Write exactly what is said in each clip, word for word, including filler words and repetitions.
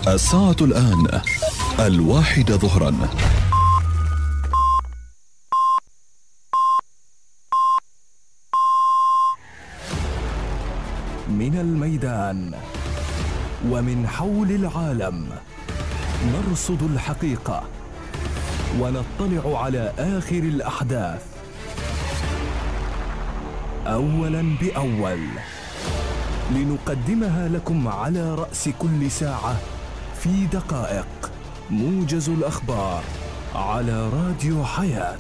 الساعة الآن الواحدة ظهرا. من الميدان ومن حول العالم نرصد الحقيقة ونطلع على آخر الأحداث أولاً بأول، لنقدمها لكم على رأس كل ساعة في دقائق. موجز الأخبار على راديو حياة.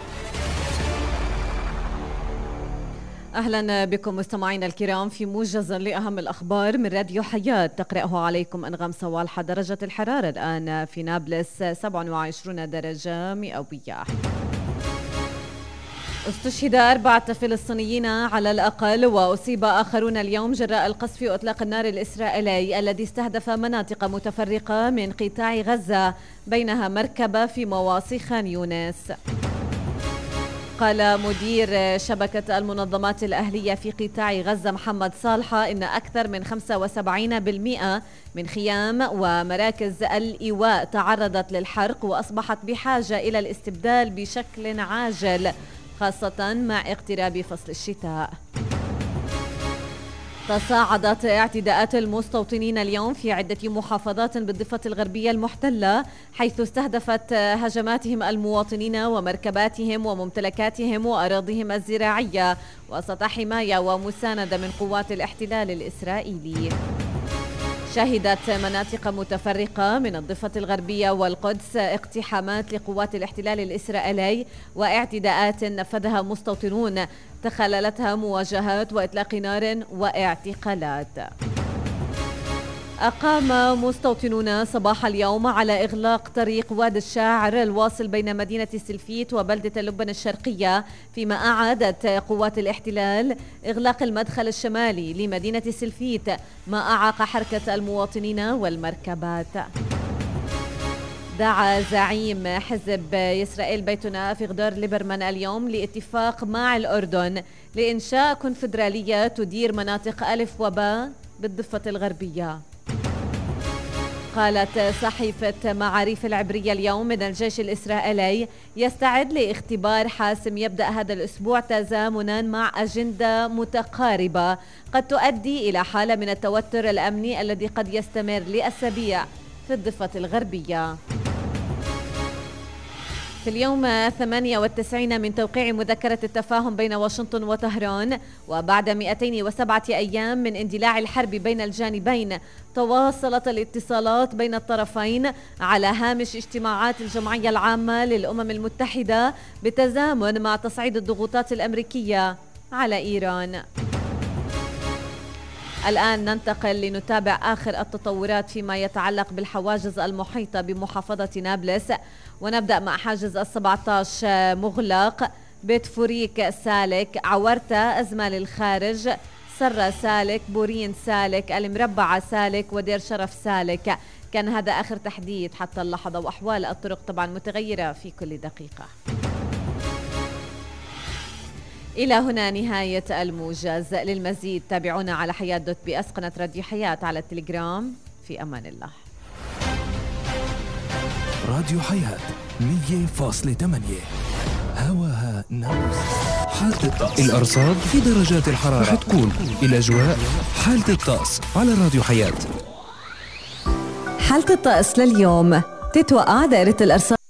أهلا بكم مستمعينا الكرام في موجز لأهم الأخبار من راديو حياة، تقرأه عليكم أنغام صوالحة. درجة الحرارة الآن في نابلس سبعة وعشرين درجة مئوية. استشهد أربعة فلسطينيين على الأقل وأصيب آخرون اليوم جراء القصف وإطلاق النار الإسرائيلي الذي استهدف مناطق متفرقة من قطاع غزة بينها مركبة في مواصي خان يونس. قال مدير شبكة المنظمات الأهلية في قطاع غزة محمد صالحة إن أكثر من خمسة وسبعين بالمئة من خيام ومراكز الإيواء تعرضت للحرق وأصبحت بحاجة إلى الاستبدال بشكل عاجل، خاصة مع اقتراب فصل الشتاء. تصاعدت اعتداءات المستوطنين اليوم في عدة محافظات بالضفة الغربية المحتلة، حيث استهدفت هجماتهم المواطنين ومركباتهم وممتلكاتهم وأراضيهم الزراعية وسط حماية ومساندة من قوات الاحتلال الإسرائيلي. شهدت مناطق متفرقة من الضفة الغربية والقدس اقتحامات لقوات الاحتلال الإسرائيلي واعتداءات نفذها مستوطنون تخللتها مواجهات وإطلاق نار واعتقالات. أقام مستوطنون صباح اليوم على إغلاق طريق وادي الشاعر الواصل بين مدينة سلفيت وبلدة اللبن الشرقية، فيما أعادت قوات الاحتلال إغلاق المدخل الشمالي لمدينة سلفيت ما أعاق حركة المواطنين والمركبات. دعا زعيم حزب إسرائيل بيتنا أفيغدور ليبرمان اليوم لاتفاق مع الأردن لإنشاء كونفدرالية تدير مناطق ألف وباء بالضفة الغربية. قالت صحيفة معاريف العبرية اليوم إن الجيش الإسرائيلي يستعد لاختبار حاسم يبدأ هذا الأسبوع تزامنا مع أجندة متقاربة قد تؤدي إلى حالة من التوتر الأمني الذي قد يستمر لأسابيع في الضفة الغربية. في اليوم ثمانية وتسعين من توقيع مذكرة التفاهم بين واشنطن وطهران، وبعد مئتين وسبعة أيام من اندلاع الحرب بين الجانبين، تواصلت الاتصالات بين الطرفين على هامش اجتماعات الجمعية العامة للأمم المتحدة بالتزامن مع تصعيد الضغوطات الأمريكية على إيران. الآن ننتقل لنتابع آخر التطورات فيما يتعلق بالحواجز المحيطة بمحافظة نابلس، ونبدأ مع حاجز السبعة عشر مغلق، بيت فوريك سالك، عورتة أزمة للخارج، سرة سالك، بورين سالك، المربعة سالك، ودير شرف سالك. كان هذا آخر تحديد حتى اللحظة، وأحوال الطرق طبعا متغيرة في كل دقيقة. إلى هنا نهاية الموجز. للمزيد تابعونا على حياة دوت بي اس، قناة راديو حياة على التليجرام. في أمان الله. راديو حياة مية فاصلة ثمانية هواها نابلس. حالة الطقس، الأرصاد في درجات الحرارة رح تكون الأجواء. حالة الطقس على راديو حياة. حالة الطقس لليوم: تتوقع دائرة الأرصاد